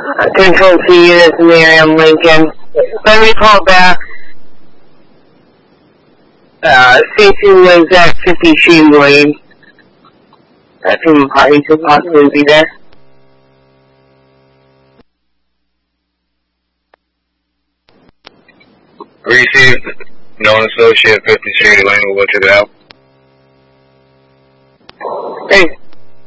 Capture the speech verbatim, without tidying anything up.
Control two units, Miriam Lincoln. Let me call back. Uh, Stacy was at fifty Sheen Lane. I think parties will possibly be there. Received. Known associate, fifty Sheen Lane. We'll let you out. Hey.